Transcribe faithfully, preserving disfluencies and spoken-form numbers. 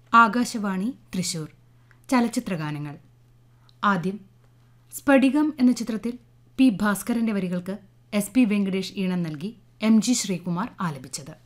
ആകാശവാണി തൃശൂർ ചലച്ചിത്രഗാനങ്ങൾ. ആദ്യം സ്ഫടികം എന്ന ചിത്രത്തിൽ പി ഭാസ്കരന്റെ വരികൾക്ക് എസ് പി വെങ്കടേഷ് ഈണം നൽകി എം ജി ശ്രീകുമാർ ആലപിച്ചത്.